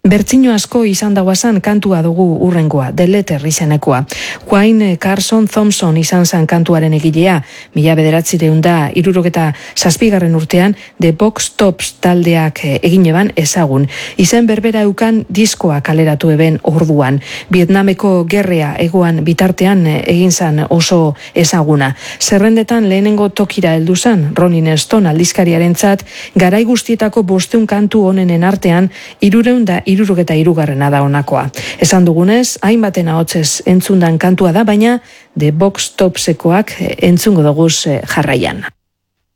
Bertzino asko izan dagoazan kantua dugu urrengoa, The Letter izenekoa. Wayne Carson Thompson izan zan kantuaren egilea, 1967 urtean The Box Tops taldeak egin eban ezagun. Izen berbera eukan diskoa kaleratu eben orduan. Vietnameko gerrea egoan bitartean egin zan oso ezaguna. Zerrendetan lehenengo tokira heldu zan, Rolling Stone aldizkariarentzat, garai guztietako 500 kantu honenen artean 373 da honakoa. Esan dugunez, hainbaten ahotsez entzundan kantua da, baina The Box Topsekoak entzungo doguz jarraian.